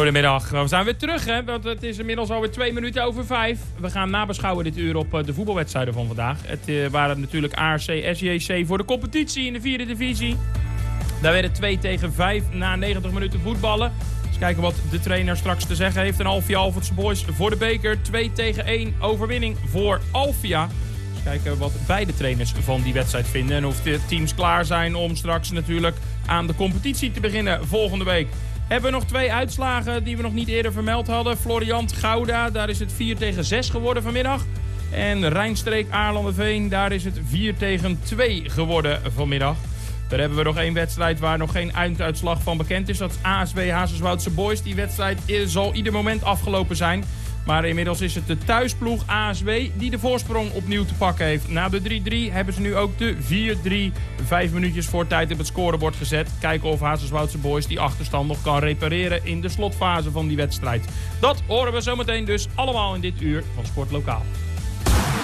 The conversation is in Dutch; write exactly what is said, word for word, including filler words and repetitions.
Goedemiddag, we zijn weer terug, hè? Want het is inmiddels alweer twee minuten over vijf. We gaan nabeschouwen dit uur op de voetbalwedstrijden van vandaag. Het uh, waren natuurlijk A R C S J C voor de competitie in de vierde divisie. Daar werden twee tegen vijf na negentig minuten voetballen. Eens kijken wat de trainer straks te zeggen heeft. En Alvia Alphense Boys voor de beker. twee tegen één overwinning voor Alvia. Eens kijken wat beide trainers van die wedstrijd vinden. En of de teams klaar zijn om straks natuurlijk aan de competitie te beginnen volgende week. Hebben we nog twee uitslagen die we nog niet eerder vermeld hadden. Floriant Gouda, daar is het vier tegen zes geworden vanmiddag. En Rijnstreek Aarlanderveen, daar is het vier tegen twee geworden vanmiddag. Daar hebben we nog één wedstrijd waar nog geen einduitslag van bekend is. Dat is A S W Hazerswoudse Boys. Die wedstrijd zal ieder moment afgelopen zijn. Maar inmiddels is het de thuisploeg A S W die de voorsprong opnieuw te pakken heeft. Na de drie drie hebben ze nu ook de vier drie. Vijf minuutjes voor tijd op het scorebord gezet. Kijken of Hazerswoudse Boys die achterstand nog kan repareren in de slotfase van die wedstrijd. Dat horen we zometeen dus allemaal in dit uur van Sport Lokaal.